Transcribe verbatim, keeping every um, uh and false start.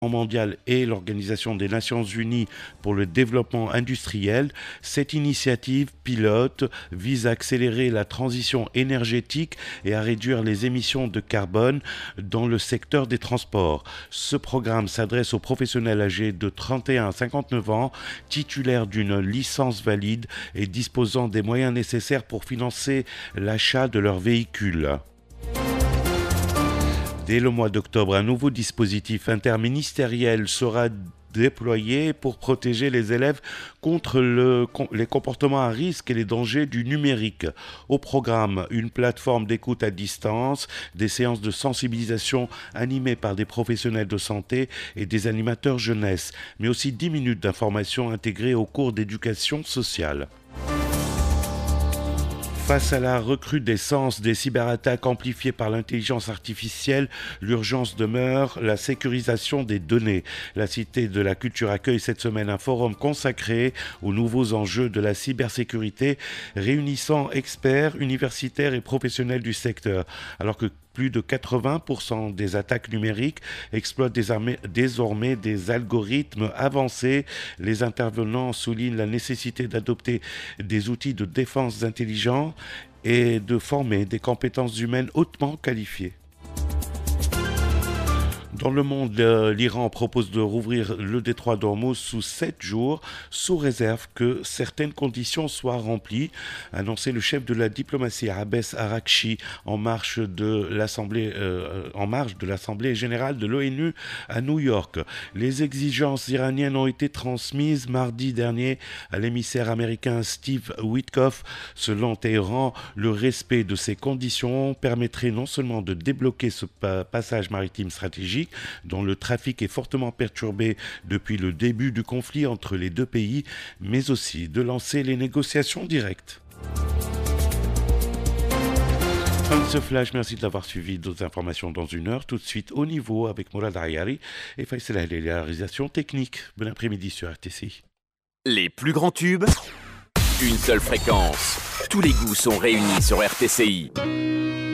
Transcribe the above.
mondiale et l'Organisation des Nations Unies pour le développement industriel, cette initiative pilote vise à accélérer la transition énergétique et à réduire les émissions de carbone dans le secteur des transports. Ce programme s'adresse aux professionnels âgés de trente et un à cinquante-neuf ans, titulaires d'une licence valide et disposant des moyens nécessaires pour financer l'achat de leur véhicule. Dès le mois d'octobre, un nouveau dispositif interministériel sera déployé pour protéger les élèves contre le, les comportements à risque et les dangers du numérique. Au programme, une plateforme d'écoute à distance, des séances de sensibilisation animées par des professionnels de santé et des animateurs jeunesse, mais aussi dix minutes d'information intégrées au cours d'éducation sociale. Face à la recrudescence des cyberattaques amplifiées par l'intelligence artificielle, l'urgence demeure la sécurisation des données. La Cité de la Culture accueille cette semaine un forum consacré aux nouveaux enjeux de la cybersécurité, réunissant experts, universitaires et professionnels du secteur. Alors que plus de quatre-vingts pour cent des attaques numériques exploitent désormais des algorithmes avancés. Les intervenants soulignent la nécessité d'adopter des outils de défense intelligents et de former des compétences humaines hautement qualifiées. Dans le monde, euh, l'Iran propose de rouvrir le détroit d'Ormuz sous sept jours, sous réserve que certaines conditions soient remplies, a annoncé le chef de la diplomatie Abbas Araghchi en marge de l'Assemblée, euh, en marge de l'Assemblée générale de l'ONU à New York. Les exigences iraniennes ont été transmises mardi dernier à l'émissaire américain Steve Witkoff. Selon Téhéran, le respect de ces conditions permettrait non seulement de débloquer ce pa- passage maritime stratégique, dont le trafic est fortement perturbé depuis le début du conflit entre les deux pays, mais aussi de lancer les négociations directes. Fin de ce flash, merci de l'avoir suivi. D'autres informations dans une heure. Tout de suite au niveau avec Mourad Ayari et Faisal Halili à la réalisation technique. Bon après-midi sur R T C I. Les plus grands tubes, une seule fréquence. Tous les goûts sont réunis sur R T C I.